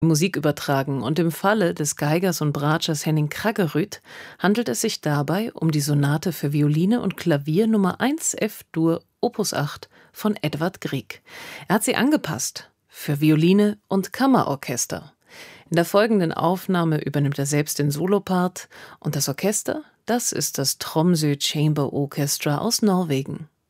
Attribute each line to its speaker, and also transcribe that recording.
Speaker 1: Musik übertragen und im Falle des Geigers und Bratschers Henning Kraggerud handelt es sich dabei um die Sonate für Violine und Klavier Nummer 1 F-Dur Opus 8 von Edvard Grieg. Er hat sie angepasst für Violine und Kammerorchester. In der folgenden Aufnahme übernimmt er selbst den Solopart und das Orchester, das ist das Tromsø Chamber Orchestra aus Norwegen.